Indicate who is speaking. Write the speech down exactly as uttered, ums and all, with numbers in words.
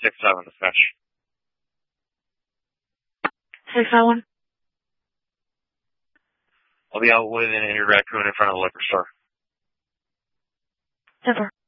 Speaker 1: six seven dispatch.
Speaker 2: six seven.
Speaker 1: I'll be out with an injured raccoon in front of the liquor store.
Speaker 2: Never.